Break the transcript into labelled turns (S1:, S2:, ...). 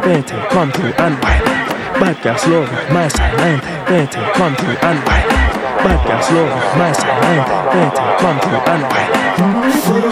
S1: Plenty, come through and wine. Bad girl slow, my side 90. Plenty, come through and wine. Bad girl slow, my side 90. Plenty, come through and wine.